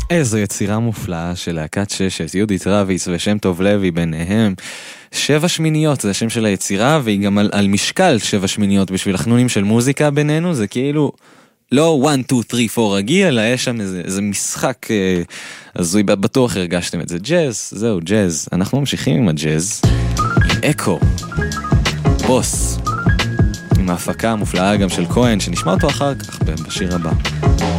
איזו יצירה מופלאה של להקת ששת, יהודית רביץ ושם טוב לוי ביניהם. 7 שמיניות זה השם של היצירה, והיא גם על משקל 7 שמיניות בשביל החנונים של מוזיקה בינינו, זה כאילו לא 1, 2, 3, 4 רגיל, אלא יש שם איזה משחק, אז בטוח הרגשתם את זה. ג'אז, זהו ג'אז, אנחנו ממשיכים עם הג'אז, עם אקו, בוס, עם ההפקה המופלאה גם של כהן, שנשמע אותו אחר כך בשיר הבא.